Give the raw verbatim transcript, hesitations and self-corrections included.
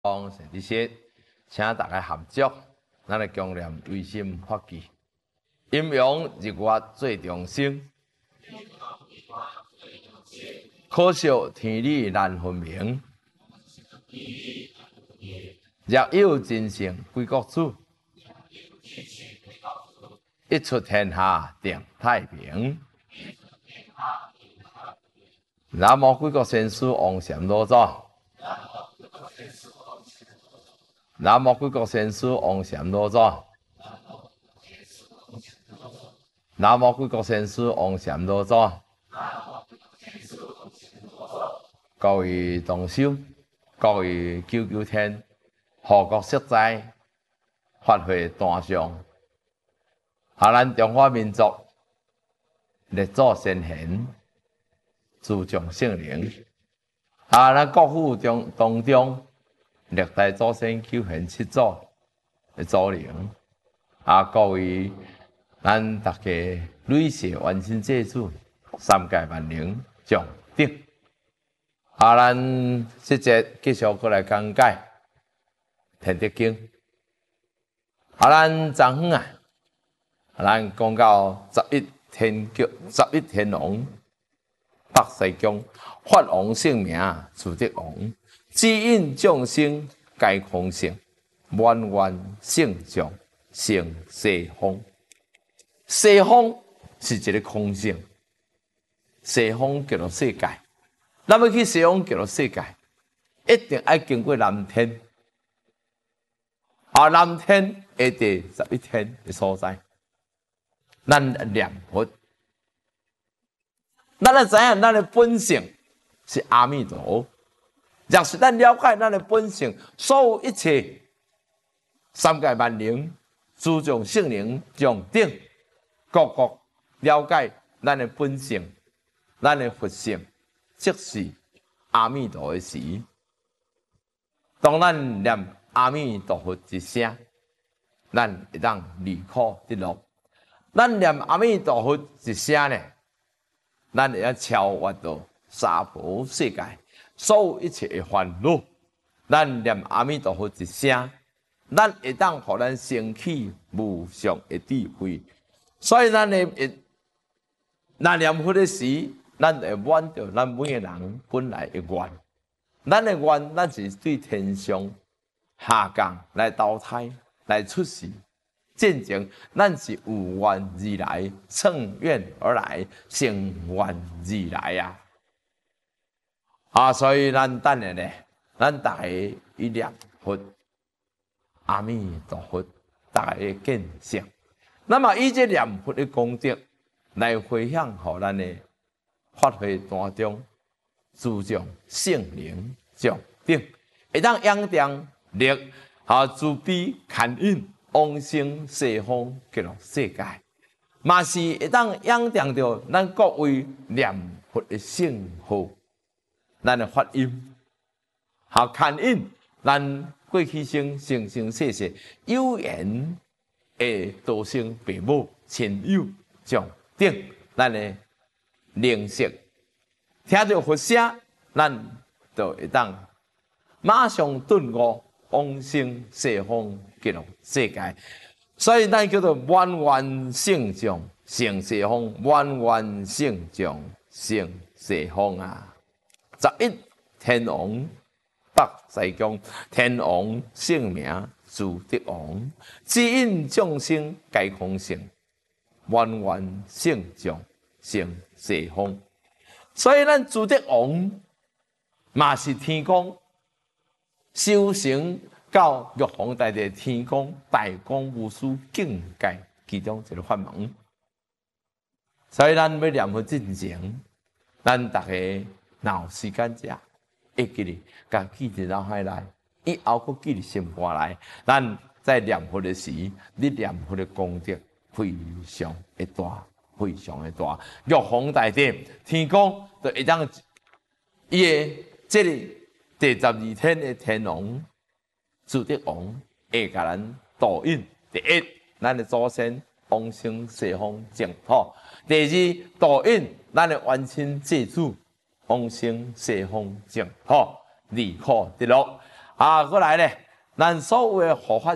讲成这些，请大家合作，咱来强念唯心发起，阴阳日月最重生，可惜天理难分明。若有真圣归国主，一出天下定太平。南无贵国先师王禅老祖。南无贵国先师王禅老祖。南无贵国先师王禅老祖。各位同修，各位救救天，护国息灾，发挥大上。啊，咱中华民族历祖先贤，自重圣灵。啊，咱国父中当中，历代祖先求贤七祖的祖灵。啊，各位，咱大家累世完成祭祖，三界万灵上顶。啊，咱这节继续过来讲解《天德经》。啊，咱昨昏啊，咱讲到十一天国、十一天王、北西宫、法王性命、主德王，指引众生皆空性，万万圣像成西方。西方是一个空性，西方叫做世界。咱要去西方叫做世界，一定要经过南天。啊，南天下第十一天的所在，咱念佛，咱要知影咱的本性是阿弥陀佛。若是咱了解咱的本性，所有一切三界万灵、诸众圣灵上顶，各各了解咱的本性，咱的佛性。即是阿弥陀佛的时，当咱念阿弥陀佛一声，咱会当离苦得乐。咱念阿弥陀佛一声呢，咱会当超越到娑婆世界所有一切的烦恼。咱念阿弥陀佛一声，咱会当互咱升起无上的智慧。所以咱的咱念佛的时，咱会满足咱每个人本来的愿，咱的愿，咱是对天上下降来投胎来出世，进前咱是有愿而来，乘愿而来，成愿而来啊！啊，所以咱等下咧，咱大家一念佛，阿弥陀佛，大家见性。那么以这念佛的功德来回向予咱的。发挥大中，诸众圣灵上顶，会当仰仗力，啊，慈悲牵引，往生西方极乐世界，嘛是会当仰仗着咱各位念佛的圣号，咱的发音，好牵引咱过去生生生世世有缘的道生父母亲友上顶，咱的。灵识，听到佛声，咱就会当马上顿悟，往生西方极乐世界。所以咱叫做万万圣像成西方，万万圣像成西方啊！十一天王北西宫，天王性命主德王，指引众生皆空性，万万圣像成西方。所以咱主德王嘛是天公修行到玉皇大帝天公大公无私境界其中一个法门。所以咱要念佛之前，咱大家若有时间者，会记哩，甲记伫脑海内，以后佫记伫心肝内。咱在念佛的时，你念佛的功德非常的大。非常的大，玉皇大帝天公就会当伊的这个第十二天的天王、主德王，会甲咱导引。第一，咱的祖先往生西方净土；第二，导引咱的冤亲债主往生西方净土，离苦得乐。 啊，过来咧，咱所有的护法